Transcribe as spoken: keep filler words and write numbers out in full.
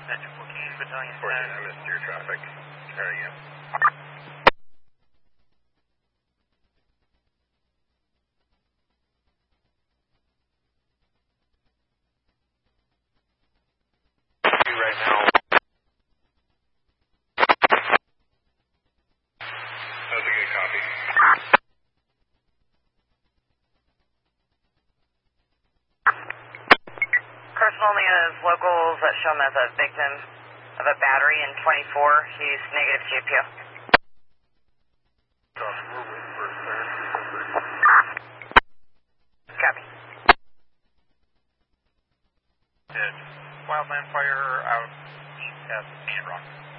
Engine fourteen, Battalion fourteen, ten. I missed your traffic. Try again. You right now. That's a good copy. Person only has locals that show him as a victim of a battery in twenty-four. He's negative G P O. Copy. Did wildland fire out at Beach Rock.